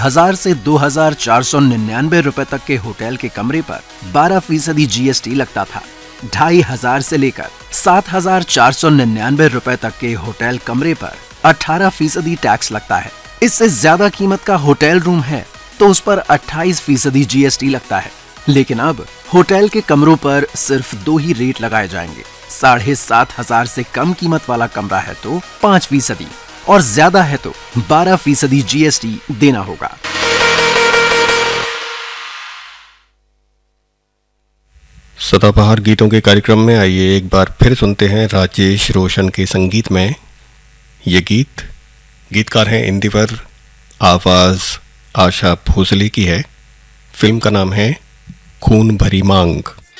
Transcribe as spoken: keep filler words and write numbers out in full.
हजार से दो हजार चार सौ निन्यानवे रुपए तक के होटल के कमरे पर बारह फीसदी जीएसटी लगता था। ढाई हजार से लेकर सात हजार चार सौ निन्यानवे रुपए तक के होटल कमरे पर अठारह फीसदी टैक्स लगता है। इससे ज्यादा कीमत का होटल रूम है तो उस पर अट्ठाईस फीसदी जीएसटी लगता है। लेकिन अब होटल के कमरों पर सिर्फ दो ही रेट लगाए जाएंगे। साढ़े सात हजार से कम कीमत वाला कमरा है तो पांच फीसदी और ज्यादा है तो बारह फीसदी जीएसटी देना होगा। सदाबहार गीतों के कार्यक्रम में आइए एक बार फिर सुनते हैं राजेश रोशन के संगीत में ये गीत। गीतकार हैं इंदिवर, आवाज आशा भोसले की है। फिल्म का नाम है खून भरी मांग।